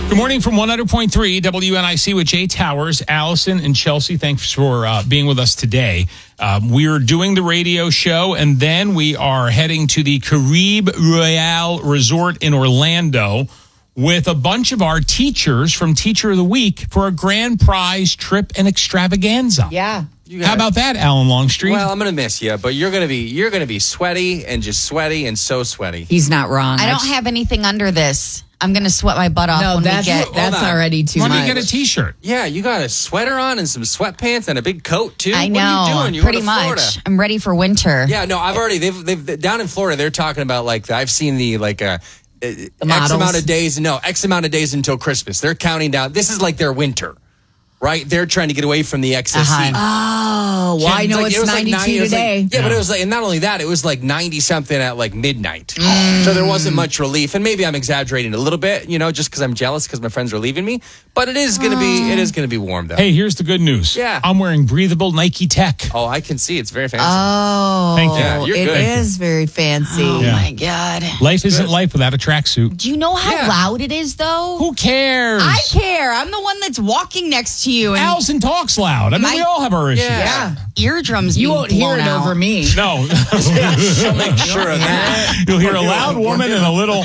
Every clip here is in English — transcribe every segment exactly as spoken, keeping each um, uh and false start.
Good morning from one hundred point three W N I C with Jay Towers, Allison, and Chelsea. Thanks for uh, being with us today. Um, we're doing the radio show, and then we are heading to the Caribe Royale Resort in Orlando with a bunch of our teachers from Teacher of the Week for a grand prize trip and extravaganza. Yeah. How about that, Alan Longstreet? Well, I'm going to miss you, but you're going to be you're going to be sweaty and just sweaty and so sweaty. He's not wrong. I don't have anything under this. I'm going to sweat my butt off No, when that's we get... that's Hold on. already too Why much. don't you get a T-shirt? Yeah, you got a sweater on and some sweatpants and a big coat too. I know, What are you doing? You're pretty going to Florida. much. I'm ready for winter. Yeah, no, I've already they've they've down in Florida. They're talking about like I've seen the like uh, X models. amount of days. No, X amount of days until Christmas. They're counting down. This is like their winter, right? They're trying to get away from the excess Uh-huh. heat. Oh, well, I know like- it's it was like ninety-two ninety it was like- today. yeah, but it was like, and not only that, it was like ninety something at like midnight. So there wasn't much relief. And maybe I'm exaggerating a little bit, you know, just because I'm jealous because my friends are leaving me. But it is going to be, it is going to be warm though. Hey, here's the good news. Yeah. I'm wearing breathable Nike Tech. Oh, I can see it's very fancy. Oh, Thank you. Yeah, you're it good. is very fancy. Oh, Yeah. my God. Life isn't life without a tracksuit. Do you know how Yeah. loud it is, though? Who cares? I care. I'm the one that's walking next to you. And Allison talks loud. I mean, My- we all have our issues. Yeah. eardrums You being won't hear blown it out. over me. No. I'll make sure of that. You'll hear a loud woman and a little.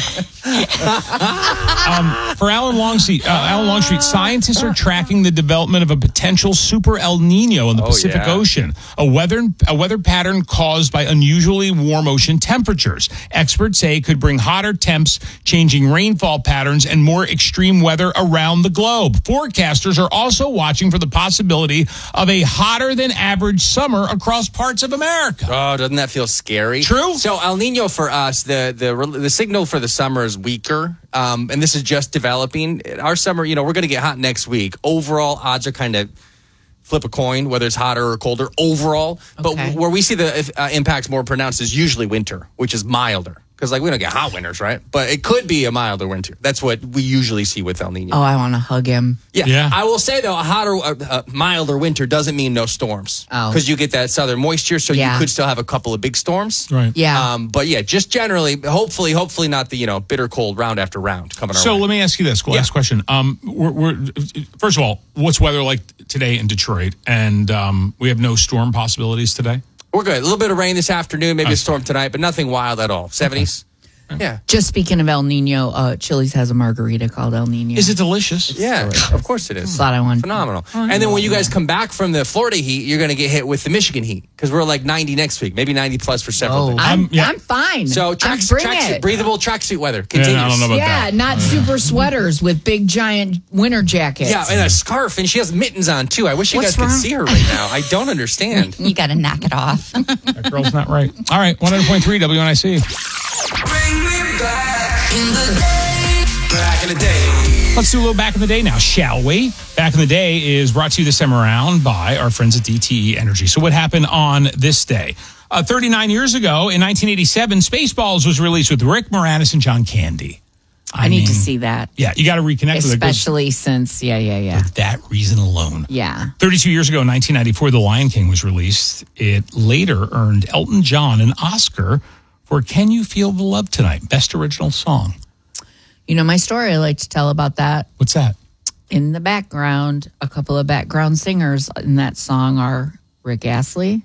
um, for Alan Longstreet, uh, Alan Longstreet, scientists are tracking the development of a potential super El Nino in the Oh, Pacific yeah. Ocean, a weather a weather pattern caused by unusually warm ocean temperatures. Experts say it could bring hotter temps, changing rainfall patterns, and more extreme weather around the globe. Forecasters are also watching for the possibility of a hotter than average summer across parts of America. Oh, doesn't that feel scary? True. So El Nino for us, the the the signal for the summer is weaker, um, and this is just developing. Our summer, you know, we're going to get hot next week. Overall, odds are kind of flip a coin whether it's hotter or colder overall. But Okay. where we see the uh, impacts more pronounced is usually winter, which is milder. Because like we don't get hot winters, right? But it could be a milder winter. That's what we usually see with El Nino. Oh, I want to hug him. Yeah. Yeah. I will say, though, a hotter, uh, uh, milder winter doesn't mean no storms. Oh. Because you get that southern moisture, so Yeah. you could still have a couple of big storms. Right. Yeah. Um, but yeah, just generally, hopefully, hopefully not the, you know, bitter cold round after round coming our So way. let me ask you this. Last Yeah. question. Um, we're, we're first of all, what's weather like today in Detroit? And um, we have no storm possibilities today. We're good. A little bit of rain this afternoon, maybe a Okay. storm tonight, but nothing wild at all. seventies. Yeah. Just speaking of El Nino, uh, Chili's has a margarita called El Nino. Is it delicious? Yeah, of course it is. Thought I wanted. Phenomenal. And then when you guys come back from the Florida heat, you're going to get hit with the Michigan heat because we're like ninety next week, maybe ninety plus for several Oh, days. I'm, I'm- yeah. I'm fine. So I'm track, bring tracksuit, it. breathable tracksuit weather Yeah, continues. I don't know about Yeah, that. not super sweaters with big giant winter jackets. Yeah, and a scarf, and she has mittens on too. I wish you What's guys could wrong? see her right now. I don't understand. You got to knock it off. That girl's not right. All right, one hundred point three W N I C. Bring me back in the day. Back in the day. Let's do a little back in the day now, shall we? Back in the day is brought to you this time around by our friends at D T E Energy. So what happened on this day? Uh, thirty-nine years ago, in nineteen eighty-seven, Spaceballs was released with Rick Moranis and John Candy. I, need mean, to see that. Yeah, you got to reconnect with it. 'cause Especially since, yeah, yeah, yeah. for that reason alone. Yeah. thirty-two years ago, in nineteen ninety-four, The Lion King was released. It later earned Elton John an Oscar for Can You Feel the Love Tonight? Best Original Song. You know my story I like to tell about that. What's that? In the background, a couple of background singers in that song are Rick Astley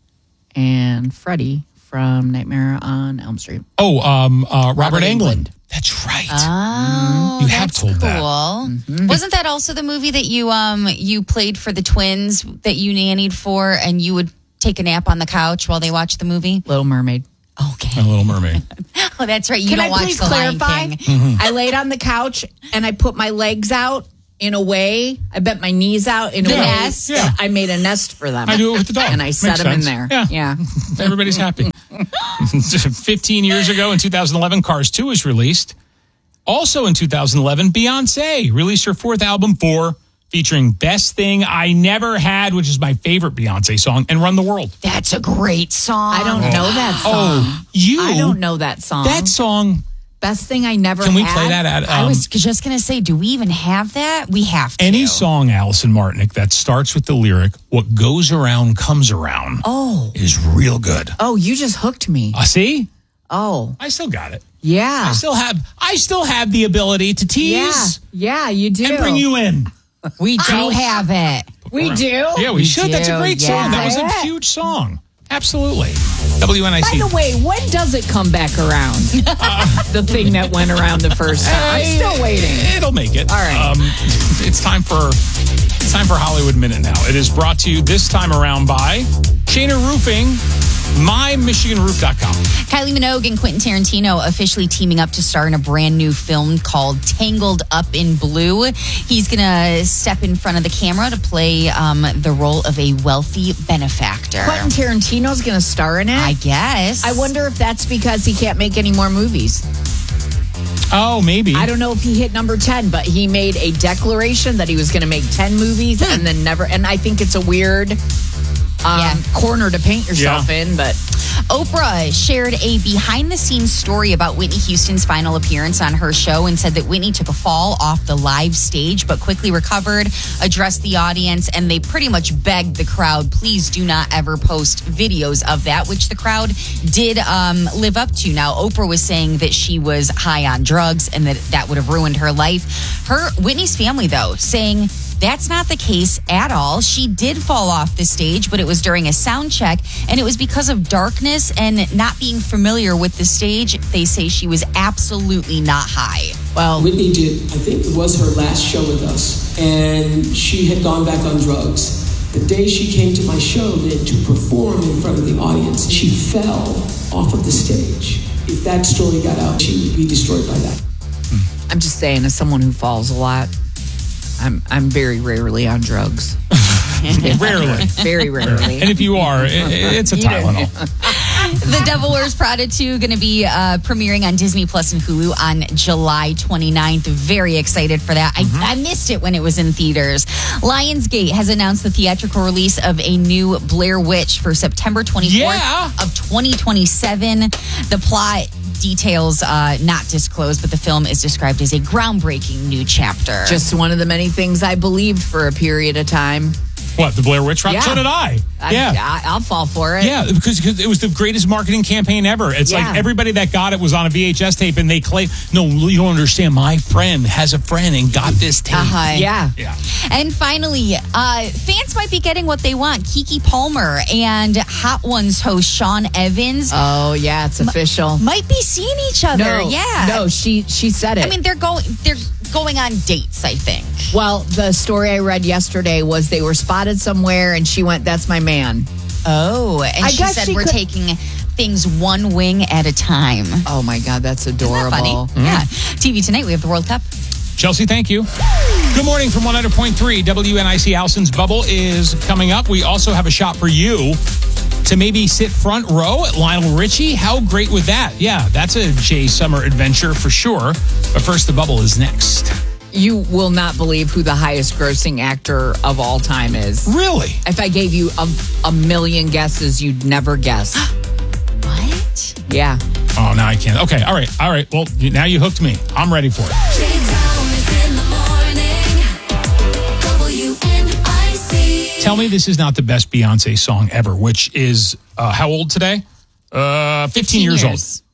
and Freddie from Nightmare on Elm Street. Oh, um, uh, Robert, Robert Englund. Englund. That's right. Oh, You have that's told cool. that. Mm-hmm. Wasn't that also the movie that you um you played for the twins that you nannied for, and you would take a nap on the couch while they watched the movie? Little Mermaid. Okay. A Little Mermaid. Oh, that's right. You Can don't I watch please the clarify? Lion King. Mm-hmm. I laid on the couch and I put my legs out in a way. I bent my knees out in a The way. nest? Yeah. I made a nest for them. I do it with the dog. And I set Makes them in sense. there. Yeah. Yeah. Everybody's happy. fifteen years ago, in two thousand eleven, Cars two was released. Also in two thousand eleven, Beyonce released her fourth album, Four, featuring Best Thing I Never Had, which is my favorite Beyonce song, and Run the World. That's a great song. I don't know that song. Oh, you. I don't know that song. That song. Best thing I never Can we had. play that at I um, was just going to say, do we even have that? We have to. any song, Allison Martinick, that starts with the lyric, what goes around comes around, Oh. is real good. Oh, you just hooked me. Uh, see? Oh. I still got it. Yeah. I still have I still have the ability to tease Yeah. Yeah, you do. and bring you in. We do have it. We do? Yeah, we, We should. That's a do, great yeah. song. That was a huge song. Absolutely. W N I C. By the way, when does it come back around? The thing that went around the first time. I'm still waiting. It'll make it. All right. Um, it's time for it's time for Hollywood Minute now. It is brought to you this time around by Shaner Roofing, my michigan roof dot com. Kylie Minogue and Quentin Tarantino officially teaming up to star in a brand new film called Tangled Up in Blue. He's going to step in front of the camera to play um, the role of a wealthy benefactor. Quentin Tarantino's going to star in it? I guess. I wonder if that's because he can't make any more movies. Oh, maybe. I don't know if he hit number ten, but he made a declaration that he was going to make ten movies and then never. And I think it's a weird um, Yeah. corner to paint yourself in, but Oprah shared a behind-the-scenes story about Whitney Houston's final appearance on her show and said that Whitney took a fall off the live stage but quickly recovered, addressed the audience, and they pretty much begged the crowd, please do not ever post videos of that, which the crowd did um, live up to. Now, Oprah was saying that she was high on drugs and that that would have ruined her life. Her Whitney's family, though, saying that's not the case at all. She did fall off the stage, but it was during a sound check, and it was because of darkness and not being familiar with the stage. They say she was absolutely not high. well, Whitney did, I think it was her last show with us, and she had gone back on drugs. The day she came to my show then to perform in front of the audience, she fell off of the stage. If that story got out, she would be destroyed by that. I'm just saying, as someone who falls a lot, I'm I'm very rarely on drugs. Rarely. Very rarely. And if you are, it, it's a Tylenol. The Devil Wears Prada two going to be uh, premiering on Disney Plus and Hulu on July twenty-ninth. Very excited for that. Mm-hmm. I, I missed it when it was in theaters. Lionsgate has announced the theatrical release of a new Blair Witch for September twenty-fourth Yeah. of twenty twenty-seven. The plot details uh, not disclosed, but the film is described as a groundbreaking new chapter. Just one of the many things I believed for a period of time. What, the Blair Witch Trial? Yeah. So did I. I, Yeah. I, I'll fall for it. Yeah, because, because it was the greatest marketing campaign ever. It's Yeah. like everybody that got it was on a V H S tape, and they claim, no, you don't understand. My friend has a friend and got this tape. Uh-huh. Yeah. Yeah. And finally, uh, fans might be getting what they want. Keke Palmer and Hot Ones host Sean Evans Oh, yeah, it's official. might be seeing each other. No, yeah. no, she she said it. I mean, they're going they're going on dates, I think. well, the story I read yesterday was they were spotted somewhere, and she went, "That's my man." Oh, and I she guess said she we're could- taking things one wing at a time. Oh my God, that's Isn't that adorable. funny? Yeah. T V tonight, we have the World Cup. Chelsea, thank you. Good morning from one hundred point three W N I C. Allison's Bubble is coming up. We also have a shot for you to maybe sit front row at Lionel Richie. How great would that? Yeah, that's a Jay Summer adventure for sure. But first, the Bubble is next. You will not believe who the highest grossing actor of all time is. Really? If I gave you a, a million guesses, you'd never guess. What? Yeah. Oh, now I can't. Okay, all right, all right. Well, you- now you hooked me. I'm ready for it. J-Town is in the morning. W N I C. Tell me this is not the best Beyonce song ever, which is uh, how old today? Uh, fifteen, years, years.